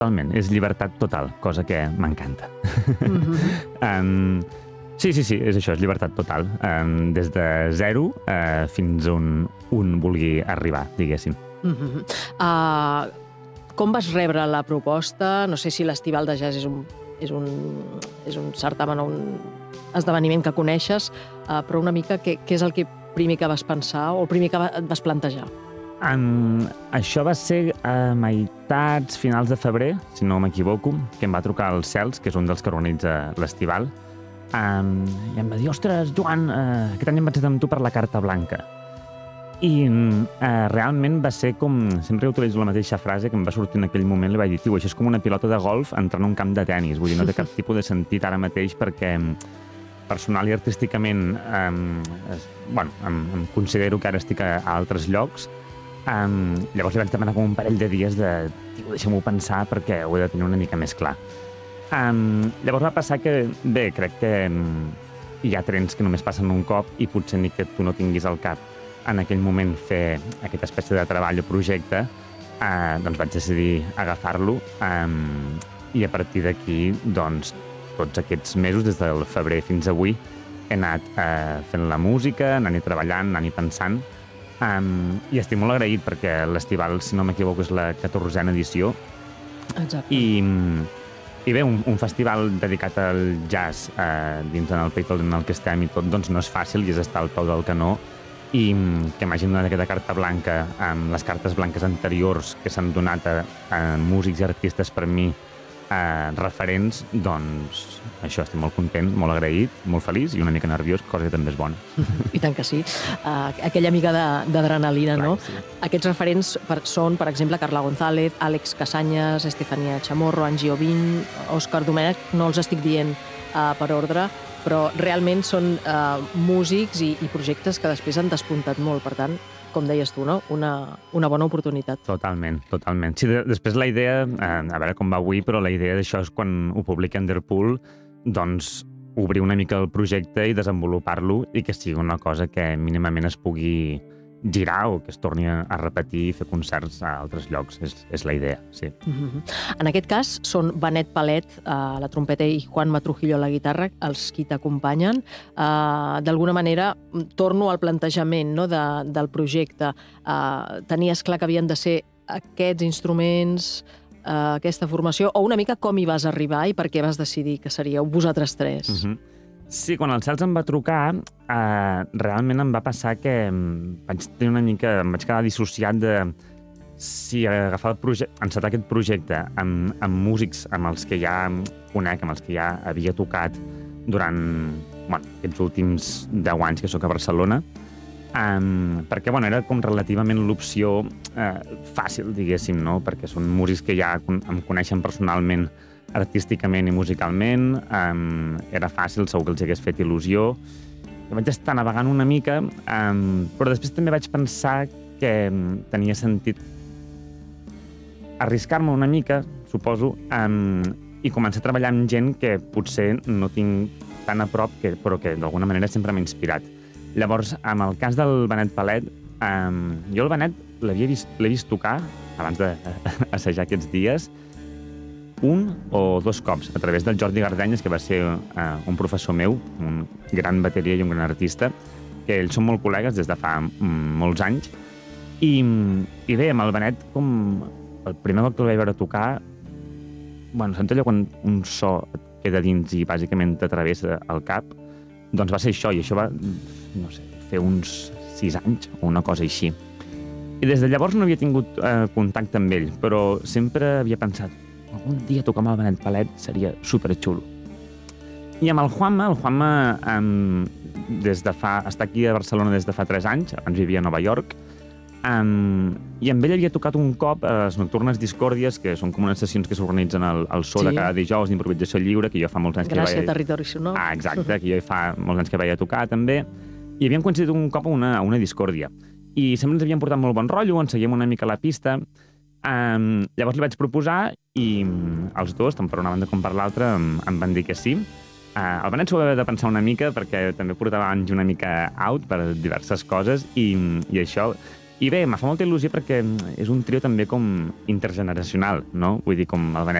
Totalment, és llibertat total, cosa que m'encanta. Sí, és això, és llibertat total. Des de 0 fins on un vulgui arribar, diguéssim. Com vas rebre la proposta? No sé si l'Estival de Jazz és un certamen o un esdeveniment que coneixes, però una mica què és el primer que vas pensar o el primer que et vas plantejar? Això va ser a meitats, finals de febrer, si no m'equivoco, que em va trucar el Cels, que és un dels que organitza l'Estival, i em va dir, ostres, Joan, aquest any hem pensat amb tu per la carta blanca. I realment va ser com... Sempre utilitzo la mateixa frase que em va sortir en aquell moment, li vaig dir, tio, això és com una pilota de golf entrant en un camp de tenis, vull dir, no té cap tipus de sentit ara mateix perquè personal i artísticament em considero que ara estic a altres llocs. Llavors li vaig demanar com un parell de dies de tio, deixa'm-ho pensar perquè ho he de tenir una mica més clar. Llavors va passar que, bé, crec que hi ha trens que només passen un cop i potser ni que tu no tinguis al cap en aquell moment fer aquesta espècie de treball o projecte, doncs vaig decidir agafar-lo i a partir d'aquí, doncs, tots aquests mesos, des del febrer fins avui, he anat fent la música, anant-hi treballant, anant-hi pensant, i estic molt agraït perquè l'Estival, si no m'equivoco, és la 14a edició. Exacte. I bé, un festival dedicat al jazz dins en el Peitol en el que estem i tot, doncs no és fàcil i és estar al peu del canó i que m'hagin donat aquesta carta blanca amb les cartes blanques anteriors que s'han donat a músics i artistes per mi referents, doncs això, estic molt content, molt agraït, molt feliç i una mica nerviós, cosa que també és bona. I tant que sí. Aquella mica d'adrenalina, no? Sí. Aquests referents són, per exemple, Carla González, Àlex Casanyes, Estefania Chamorro, Angie Ovin, Òscar Domènech, no els estic dient per ordre, però realment són músics i projectes que després han despuntat molt, per tant, com deies tu, no? Una bona oportunitat. Totalment. Sí, després la idea, a veure com va avui, però la idea d'això és quan ho publiqui Underpool, doncs obrir una mica el projecte i desenvolupar-lo i que sigui una cosa que mínimament es pugui girar o que es torni a repetir i fer concerts a altres llocs. És la idea, sí. En aquest cas són Benet Palet, la trompeta, i Juanma Trujillo a la guitarra, els qui t'acompanyen. D'alguna manera, torno al plantejament, no, del projecte. Tenies clar que havien de ser aquests instruments, aquesta formació, o una mica com hi vas arribar i per què vas decidir que seríeu vosaltres tres? Sí, quan el Cels em va trucar, realment em va passar que em vaig quedar dissociat de si agafar encetar aquest projecte amb músics amb els que ja conec, amb els que ja havia tocat durant aquests últims 10 anys que sóc a Barcelona, perquè era com relativament l'opció fàcil, diguéssim, no? Perquè són músics que ja em coneixen personalment artísticament i musicalment, era fàcil, segur que els hagués fet il·lusió. Vaig estar navegant una mica, però després també vaig pensar que tenia sentit arriscar-me una mica, suposo, i començar a treballar amb gent que potser no tinc tan a prop, però que d'alguna manera sempre m'ha inspirat. Llavors, amb el cas del Benet Palet, jo el Benet l'he vist tocar, abans d'assajar aquests dies, un o dos cops, a través del Jordi Gardenyes, que va ser un professor meu, un gran bateria i un gran artista, que ells són molt col·legues des de fa molts anys. I bé, amb el Benet, com el primer cop que el vaig veure tocar, saps allò quan un so et queda dins i bàsicament t'atravessa el cap? Doncs va ser això, i això va, no sé, fer uns 6 anys o una cosa així. I des de llavors no havia tingut contacte amb ell, però sempre havia pensat algun dia tocar amb el Benet Palet seria superxulo. I amb el Juanma està aquí a Barcelona des de fa 3 anys, abans vivia a Nova York, i amb ell havia tocat un cop a les Nocturnes Discòrdies, que són com unes sessions que s'organitzen al So de cada dijous d'improvisació lliure, que jo fa molts anys que Gràcies, Territori Sonor. Exacte, que jo fa molts anys que vaig a tocar també, i havíem coincidit un cop a una discòrdia. I sempre ens havíem portat molt bon rotllo, ens seguíem una mica a la pista. Llavors li vaig proposar i els dos, tant per una banda com per l'altra, em van dir que sí. El Benet s'ho va haver de pensar una mica perquè també portava anys una mica out per diverses coses i això. I bé, me fa molta il·lusió perquè és un trio també com intergeneracional, no? Vull dir, com el Benet